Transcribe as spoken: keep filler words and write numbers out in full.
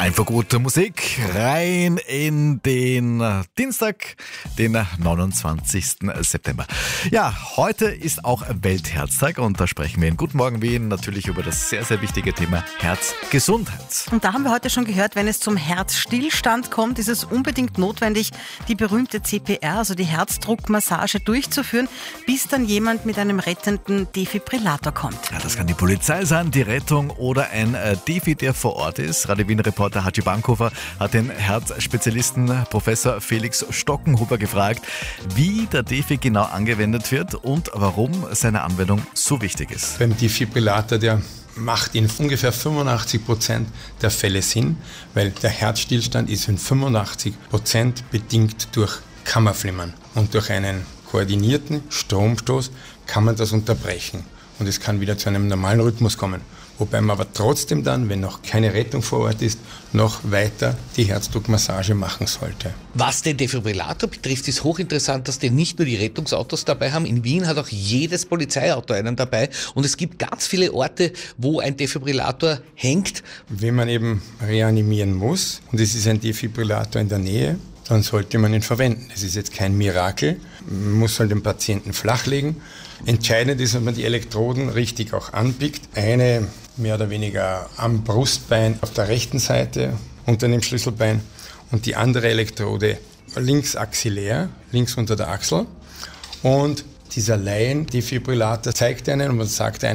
Einfach gute Musik rein in den Dienstag, den neunundzwanzigsten September. Ja, heute ist auch Weltherztag und da sprechen wir in Guten Morgen Wien natürlich über das sehr, sehr wichtige Thema Herzgesundheit. Und da haben wir heute schon gehört, wenn es zum Herzstillstand kommt, ist es unbedingt notwendig, die berühmte C P R, also die Herzdruckmassage, durchzuführen, bis dann jemand mit einem rettenden Defibrillator kommt. Ja, das kann die Polizei sein, die Rettung oder ein äh, Defi, der vor Ort ist. Radio Wien-Reporter Haji Bankhofer hat den Herzspezialisten Professor Felix Stockenhuber gefragt, wie der Defi genau angewendet wird und warum seine Anwendung so wichtig ist. Beim Defibrillator, der macht in ungefähr fünfundachtzig Prozent der Fälle Sinn, weil der Herzstillstand ist in fünfundachtzig Prozent bedingt durch Kammerflimmern. Und durch einen koordinierten Stromstoß kann man das unterbrechen und es kann wieder zu einem normalen Rhythmus kommen. Wobei man aber trotzdem dann, wenn noch keine Rettung vor Ort ist, noch weiter die Herzdruckmassage machen sollte. Was den Defibrillator betrifft, ist hochinteressant, dass den nicht nur die Rettungsautos dabei haben. In Wien hat auch jedes Polizeiauto einen dabei und es gibt ganz viele Orte, wo ein Defibrillator hängt. Wenn man eben reanimieren muss und es ist ein Defibrillator in der Nähe, dann sollte man ihn verwenden. Es ist jetzt kein Mirakel, man muss halt den Patienten flachlegen. Entscheidend ist, dass man die Elektroden richtig auch anbiegt. Eine mehr oder weniger am Brustbein auf der rechten Seite unter dem Schlüsselbein und die andere Elektrode links axillär, links unter der Achsel. Und dieser Laien-Defibrillator zeigt einen und man sagt einen,